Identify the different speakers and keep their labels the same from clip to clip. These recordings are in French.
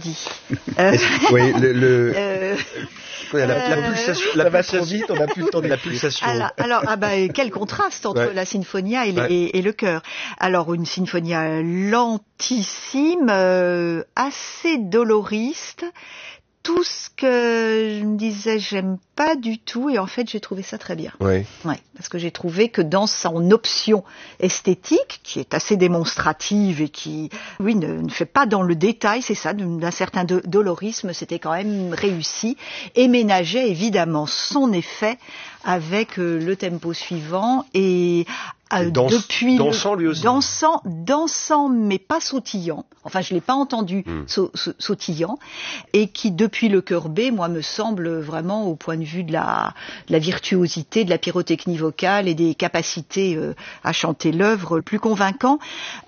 Speaker 1: dit.
Speaker 2: Oui,
Speaker 1: La
Speaker 2: pulsation, la va trop vite, on n'a plus le temps de la pulsation.
Speaker 1: Alors, quel contraste entre la sinfonia et le chœur. Alors, une sinfonia lentissime, assez doloriste. Tout ce que je me disais, j'aime pas du tout, et en fait, j'ai trouvé ça très bien.
Speaker 2: Oui.
Speaker 1: Ouais, parce que j'ai trouvé que dans son option esthétique, qui est assez démonstrative et qui, oui, ne fait pas dans le détail, c'est ça, d'un certain dolorisme, c'était quand même réussi, et ménageait évidemment son effet avec le tempo suivant et
Speaker 2: dansant lui aussi.
Speaker 1: Dansant, mais pas sautillant. Enfin, je l'ai pas entendu sautillant, et qui, depuis le chœur B, moi, me semble vraiment, au point de vue de la virtuosité, de la pyrotechnie vocale et des capacités à chanter l'œuvre, plus convaincant.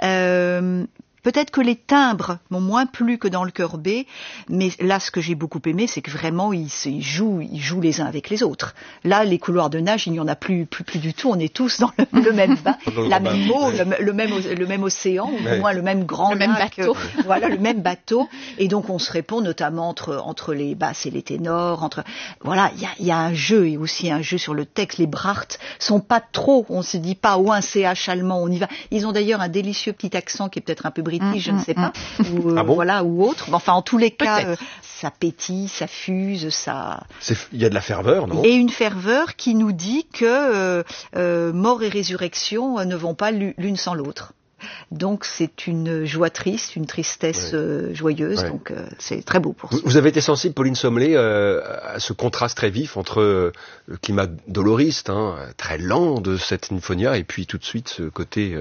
Speaker 1: Peut-être que les timbres m'ont moins plu que dans le chœur B, mais là, ce que j'ai beaucoup aimé, c'est que vraiment, ils jouent les uns avec les autres. Là, les couloirs de nage, il n'y en a plus du tout. On est tous dans le même bain, la même eau, le même océan, ou au moins le même grand
Speaker 3: même
Speaker 1: lac,
Speaker 3: bateau.
Speaker 1: Voilà, le même bateau. Et donc, on se répond notamment entre les basses et les ténors. Voilà, il y a un jeu, et aussi un jeu sur le texte. Les Bracht sont pas trop. On se dit pas ou un CH allemand, on y va. Ils ont d'ailleurs un délicieux petit accent qui est peut-être un peu british, je ne sais pas, ou voilà, ou autre. Enfin, en tous les cas, ça pétille, ça fuse, ça.
Speaker 2: Il y a de la ferveur, non?
Speaker 1: Et une ferveur qui nous dit que mort et résurrection ne vont pas l'une sans l'autre. Donc c'est une joie triste, une tristesse joyeuse, donc c'est très beau pour ça.
Speaker 2: Vous avez été sensible, Pauline Sommelet, à ce contraste très vif entre le climat doloriste, très lent de cette sinfonia, et puis tout de suite ce côté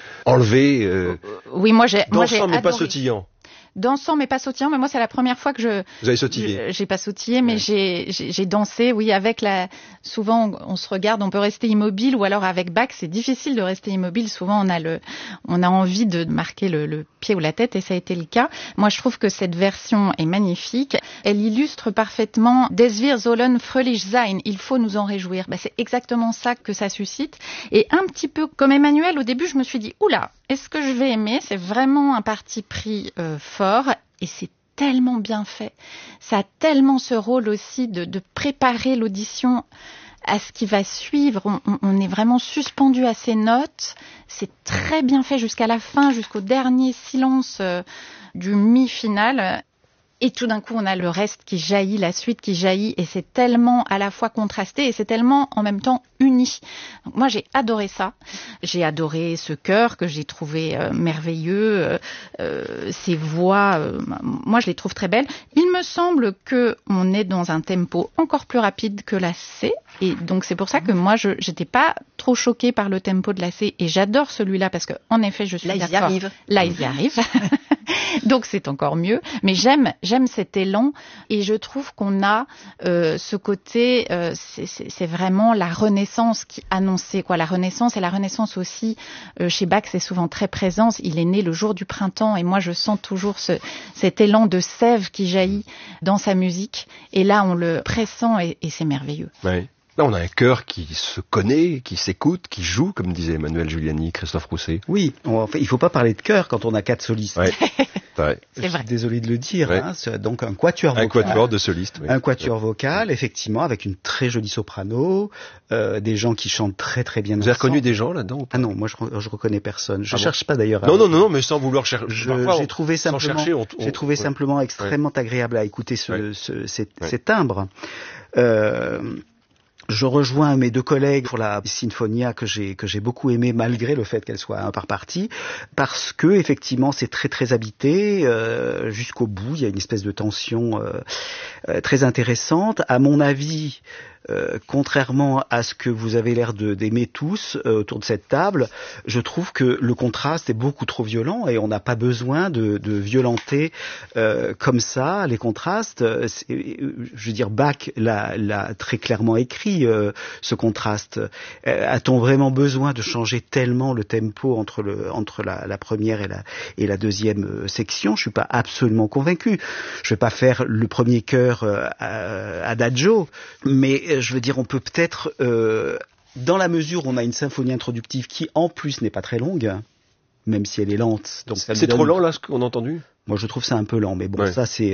Speaker 2: enlevé,
Speaker 3: oui, moi j'ai
Speaker 2: dansant mais pas
Speaker 3: adoré.
Speaker 2: sautillant.
Speaker 3: Dansant mais pas sautillant, mais moi c'est la première fois que
Speaker 2: Vous avez sautillé.
Speaker 3: J'ai pas sautillé, mais j'ai dansé, oui, avec souvent on se regarde, on peut rester immobile, ou alors avec Bach c'est difficile de rester immobile, souvent on a envie de marquer le pied ou la tête, et ça a été le cas. Moi je trouve que cette version est magnifique, elle illustre parfaitement Des wir sollen fröhlich sein, il faut nous en réjouir. C'est exactement ça que ça suscite, et un petit peu comme Emmanuel, au début je me suis dit, oula, est-ce que je vais aimer? C'est vraiment un parti pris fort, et c'est tellement bien fait. Ça a tellement ce rôle aussi de préparer l'audition à ce qui va suivre. On est vraiment suspendu à ces notes. C'est très bien fait jusqu'à la fin, jusqu'au dernier silence du mi final. Et tout d'un coup, on a le reste qui jaillit, la suite qui jaillit, et c'est tellement à la fois contrasté et c'est tellement en même temps uni. Donc moi, j'ai adoré ça. J'ai adoré ce chœur que j'ai trouvé merveilleux, ces voix. Moi, je les trouve très belles. Il me semble que on est dans un tempo encore plus rapide que la C, et donc c'est pour ça que moi, j'étais pas trop choquée par le tempo de la C, et j'adore celui-là parce que en effet, je suis d'accord. Là, ils y arrivent. Donc c'est encore mieux, mais j'aime cet élan, et je trouve qu'on a ce côté, c'est vraiment la Renaissance qui annonçait quoi, la Renaissance, et la Renaissance aussi chez Bach c'est souvent très présent. Il est né le jour du printemps, et moi je sens toujours cet élan de sève qui jaillit dans sa musique, et là on le pressent, et c'est merveilleux.
Speaker 2: Oui. Là, on a un chœur qui se connaît, qui s'écoute, qui joue, comme disait Emmanuel Giuliani, Christophe Rousset.
Speaker 4: Oui, il faut pas parler de chœur quand on a 4 solistes.
Speaker 2: Ouais.
Speaker 4: Je suis désolé de le dire. Donc un quatuor vocal.
Speaker 2: Un quatuor de solistes. Oui.
Speaker 4: Un quatuor vocal, effectivement, avec une très jolie soprano, des gens qui chantent très très bien.
Speaker 2: Vous avez reconnu des gens là-dedans ou pas?
Speaker 4: Ah non, moi je reconnais personne. Je cherche pas d'ailleurs.
Speaker 2: Non, mais sans vouloir chercher.
Speaker 4: J'ai trouvé simplement extrêmement agréable à écouter ces timbres. Je rejoins mes deux collègues pour la Sinfonia que j'ai beaucoup aimé, malgré le fait qu'elle soit un par partie, parce que effectivement c'est très très habité jusqu'au bout. Il y a une espèce de tension très intéressante. À mon avis, contrairement à ce que vous avez l'air d'aimer tous autour de cette table, je trouve que le contraste est beaucoup trop violent, et on n'a pas besoin de violenter comme ça les contrastes. Je veux dire, Bach l'a très clairement écrit, ce contraste. A-t-on vraiment besoin de changer tellement le tempo entre la première et la deuxième section? Je suis pas absolument convaincu. Je vais pas faire le premier chœur adagio, mais je veux dire, on peut peut-être, dans la mesure où on a une symphonie introductive qui en plus n'est pas très longue, même si elle est lente. Donc
Speaker 2: c'est trop lent là ce qu'on a entendu?
Speaker 4: Moi je trouve ça un peu lent, mais bon, ça c'est